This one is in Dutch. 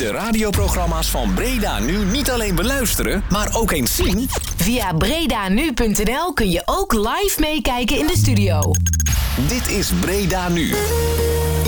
de radioprogramma's van Breda Nu niet alleen beluisteren, maar ook eens zien? Via bredanu.nl kun je ook live meekijken in de studio. Dit is Breda Nu.